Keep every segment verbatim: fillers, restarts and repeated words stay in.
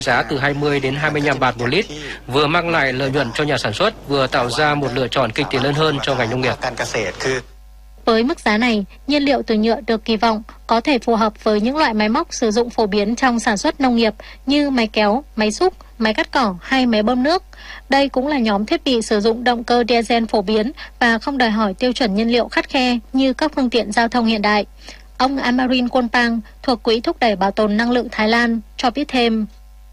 giá từ hai mươi đến hai mươi lăm bạt một lít, vừa mang lại lợi nhuận cho nhà sản xuất, vừa tạo ra một lựa chọn kinh tế lớn hơn cho ngành nông nghiệp. Với mức giá này, nhiên liệu từ nhựa được kỳ vọng có thể phù hợp với những loại máy móc sử dụng phổ biến trong sản xuất nông nghiệp như máy kéo, máy xúc, máy cắt cỏ hay máy bơm nước. Đây cũng là nhóm thiết bị sử dụng động cơ diesel phổ biến và không đòi hỏi tiêu chuẩn nhiên liệu khắt khe như các phương tiện giao thông hiện đại. Ông Amarin Konpang thuộc Quỹ thúc đẩy bảo tồn năng lượng Thái Lan cho biết thêm.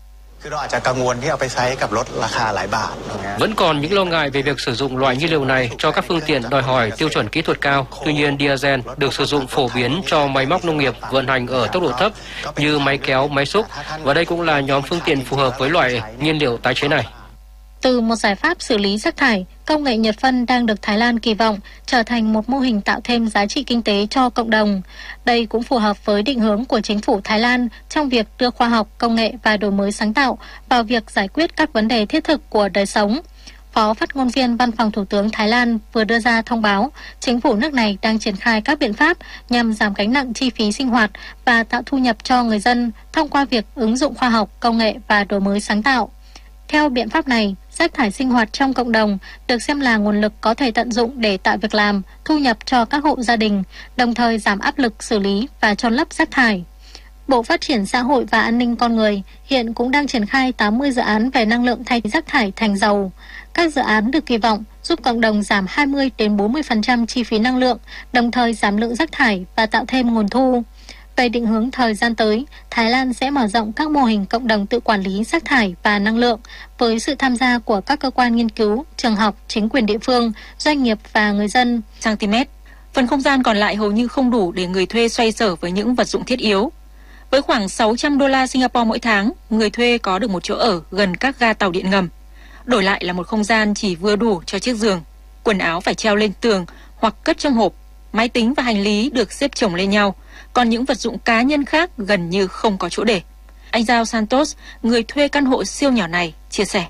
Vẫn còn những lo ngại về việc sử dụng loại nhiên liệu này cho các phương tiện đòi hỏi tiêu chuẩn kỹ thuật cao. Tuy nhiên, diesel được sử dụng phổ biến cho máy móc nông nghiệp vận hành ở tốc độ thấp như máy kéo, máy xúc, và đây cũng là nhóm phương tiện phù hợp với loại nhiên liệu tái chế này. Từ một giải pháp xử lý rác thải, công nghệ nhiệt phân đang được Thái Lan kỳ vọng trở thành một mô hình tạo thêm giá trị kinh tế cho cộng đồng. Đây cũng phù hợp với định hướng của chính phủ Thái Lan trong việc đưa khoa học, công nghệ và đổi mới sáng tạo vào việc giải quyết các vấn đề thiết thực của đời sống. Phó phát ngôn viên Văn phòng Thủ tướng Thái Lan vừa đưa ra thông báo, chính phủ nước này đang triển khai các biện pháp nhằm giảm gánh nặng chi phí sinh hoạt và tạo thu nhập cho người dân thông qua việc ứng dụng khoa học, công nghệ và đổi mới sáng tạo. Theo biện pháp này, rác thải sinh hoạt trong cộng đồng được xem là nguồn lực có thể tận dụng để tạo việc làm, thu nhập cho các hộ gia đình, đồng thời giảm áp lực xử lý và chôn lấp rác thải. Bộ Phát triển Xã hội và An ninh Con người hiện cũng đang triển khai tám mươi dự án về năng lượng thay rác thải thành dầu. Các dự án được kỳ vọng giúp cộng đồng giảm hai mươi đến bốn mươi phần trăm chi phí năng lượng, đồng thời giảm lượng rác thải và tạo thêm nguồn thu. Về định hướng thời gian tới, Thái Lan sẽ mở rộng các mô hình cộng đồng tự quản lý rác thải và năng lượng với sự tham gia của các cơ quan nghiên cứu, trường học, chính quyền địa phương, doanh nghiệp và người dân. cm. Phần không gian còn lại hầu như không đủ để người thuê xoay sở với những vật dụng thiết yếu. Với khoảng sáu trăm đô la Singapore mỗi tháng, người thuê có được một chỗ ở gần các ga tàu điện ngầm. Đổi lại là một không gian chỉ vừa đủ cho chiếc giường, quần áo phải treo lên tường hoặc cất trong hộp, máy tính và hành lý được xếp chồng lên nhau, còn những vật dụng cá nhân khác gần như không có chỗ để. Anh Giao Santos, người thuê căn hộ siêu nhỏ này, chia sẻ.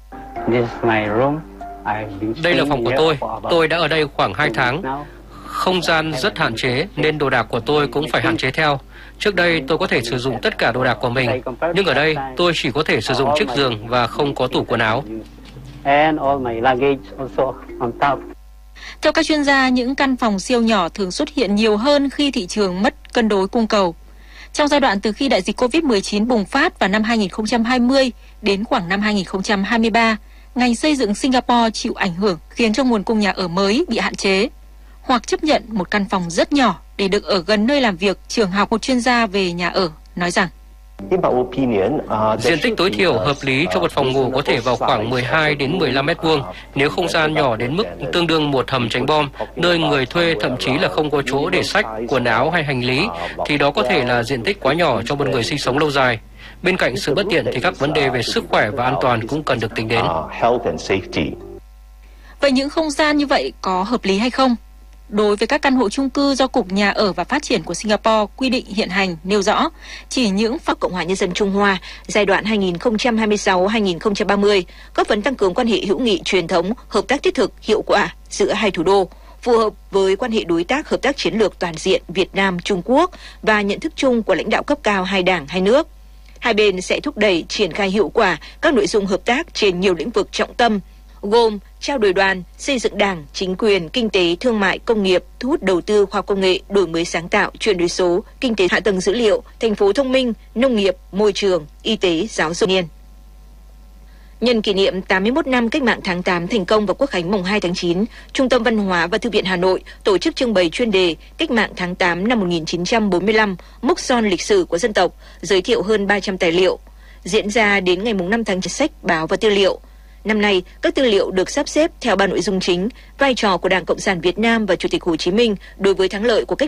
Đây là phòng của tôi. Tôi đã ở đây khoảng hai tháng. Không gian rất hạn chế nên đồ đạc của tôi cũng phải hạn chế theo. Trước đây tôi có thể sử dụng tất cả đồ đạc của mình, nhưng ở đây tôi chỉ có thể sử dụng chiếc giường và không có tủ quần áo. Theo các chuyên gia, những căn phòng siêu nhỏ thường xuất hiện nhiều hơn khi thị trường mất cân đối cung cầu. Trong giai đoạn từ khi đại dịch Covid mười chín bùng phát vào năm hai nghìn không trăm hai mươi đến khoảng năm hai nghìn không trăm hai mươi ba, ngành xây dựng Singapore chịu ảnh hưởng khiến cho nguồn cung nhà ở mới bị hạn chế, hoặc chấp nhận một căn phòng rất nhỏ để được ở gần nơi làm việc, trường học. Một chuyên gia về nhà ở nói rằng diện tích tối thiểu hợp lý cho một phòng ngủ có thể vào khoảng mười hai đến mười lăm mét vuông. Nếu không gian nhỏ đến mức tương đương một hầm tránh bom, nơi người thuê thậm chí là không có chỗ để sách, quần áo hay hành lý, thì đó có thể là diện tích quá nhỏ cho một người sinh sống lâu dài. Bên cạnh sự bất tiện thì các vấn đề về sức khỏe và an toàn cũng cần được tính đến. Vậy những không gian như vậy có hợp lý hay không? Đối với các căn hộ chung cư do Cục Nhà ở và Phát triển của Singapore quy định hiện hành nêu rõ, chỉ những Pháp Cộng hòa Nhân dân Trung Hoa giai đoạn hai nghìn không trăm hai mươi sáu đến hai nghìn không trăm ba mươi góp phần tăng cường quan hệ hữu nghị truyền thống, hợp tác thiết thực, hiệu quả giữa hai thủ đô, phù hợp với quan hệ đối tác hợp tác chiến lược toàn diện Việt Nam-Trung Quốc và nhận thức chung của lãnh đạo cấp cao hai đảng, hai nước. Hai bên sẽ thúc đẩy triển khai hiệu quả các nội dung hợp tác trên nhiều lĩnh vực trọng tâm, gồm trao đổi đoàn, xây dựng đảng, chính quyền, kinh tế, thương mại, công nghiệp, thu hút đầu tư khoa học công nghệ, đổi mới sáng tạo, chuyển đổi số, kinh tế hạ tầng dữ liệu, thành phố thông minh, nông nghiệp, môi trường, y tế, giáo dục. Nhân kỷ niệm tám mươi mốt năm Cách mạng tháng tám thành công và Quốc khánh mùng hai tháng chín, Trung tâm Văn hóa và Thư viện Hà Nội tổ chức trưng bày chuyên đề Cách mạng tháng tám năm một nghìn chín trăm bốn mươi lăm, mốc son lịch sử của dân tộc, giới thiệu hơn ba trăm tài liệu, diễn ra đến ngày mùng năm tháng chín, sách, báo và tư liệu. Năm nay, các tư liệu được sắp xếp theo ba nội dung chính: vai trò của Đảng Cộng sản Việt Nam và Chủ tịch Hồ Chí Minh đối với thắng lợi của cách